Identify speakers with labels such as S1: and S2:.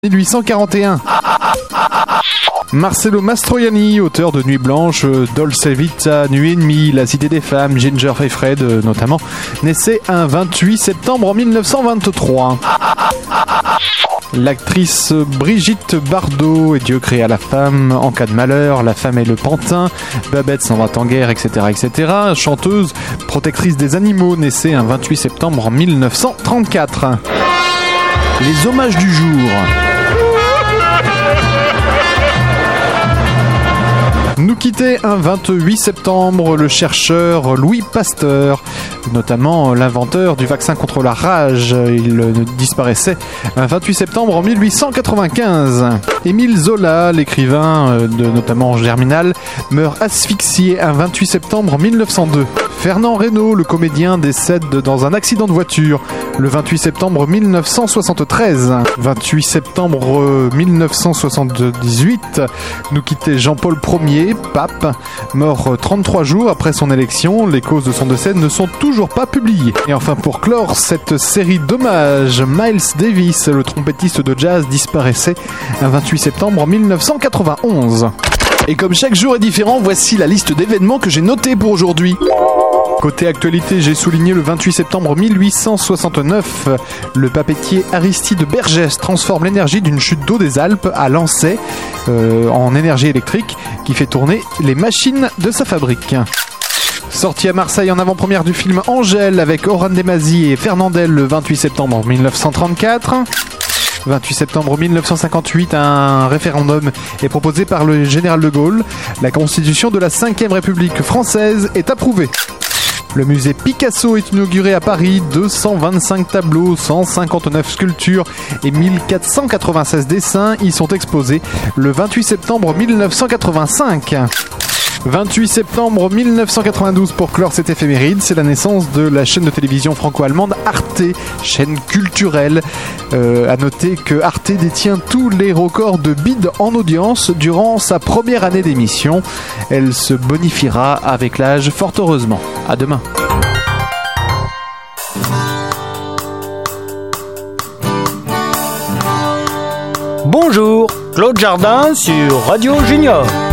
S1: 1841. Marcello Mastroianni, auteur de Nuit Blanche, Dolce Vita, Nuit et Demie, La Cité des Femmes, Ginger et Fred notamment, naissait un 28 septembre 1923. L'actrice Brigitte Bardot, et Dieu créa la femme, En cas de malheur, La femme et le pantin, Babette s'en va en guerre, etc., etc. Chanteuse, protectrice des animaux, naissait un 28 septembre 1934. Les hommages du jour. Nous quittait un 28 septembre le chercheur Louis Pasteur, notamment l'inventeur du vaccin contre la rage. Il disparaissait un 28 septembre en 1895. Émile Zola, l'écrivain de notamment Germinal, meurt asphyxié un 28 septembre 1902. Fernand Reynaud, le comédien, décède dans un accident de voiture le 28 septembre 1973. 28 septembre 1978, nous quittait Jean-Paul Ier, pape, mort 33 jours après son élection. Les causes de son décès ne sont toujours pas publiées. Et enfin, pour clore cette série d'hommages, Miles Davis, le trompettiste de jazz, disparaissait un 28 septembre 1991. Et comme chaque jour est différent, voici la liste d'événements que j'ai notés pour aujourd'hui. Côté actualité, j'ai souligné le 28 septembre 1869, le papetier Aristide Bergès transforme l'énergie d'une chute d'eau des Alpes à Lancey en énergie électrique qui fait tourner les machines de sa fabrique. Sorti à Marseille en avant-première du film Angèle avec Oran Demazi et Fernandel le 28 septembre 1934. 28 septembre 1958, un référendum est proposé par le général de Gaulle. La constitution de la 5e République française est approuvée. Le musée Picasso est inauguré à Paris. 225 tableaux, 159 sculptures et 1496 dessins y sont exposés le 28 septembre 1985. 28 septembre 1992 pour clore cette éphéméride, c'est la naissance de la chaîne de télévision franco-allemande Arte, chaîne culturelle. À noter que Arte détient tous les records de bid en audience durant sa première année d'émission. Elle se bonifiera avec l'âge, fort heureusement. À demain.
S2: Bonjour, Claude Jardin sur Radio Junior.